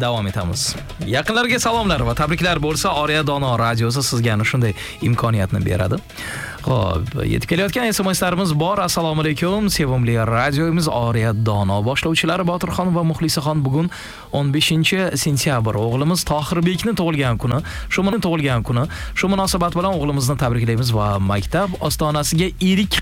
davom etamiz. Yaqinlarga salomlar va tabriklar bo'lsa, Oriya Dono radiosi sizga ana shunday imkoniyatni beradi. Xo'p, yetib kelayotgan SMSlarimiz bor. Assalomu alaykum. Sevimli radiomiz Oriya Dono boshlovchilari Botirxon va Muxlisaxon bugun 15-sentyabr o'g'limiz Tohirbekni tug'ilgan kuni. Shu munosabat bilan o'g'limizni tabriklaymiz va maktab ostonasiga irik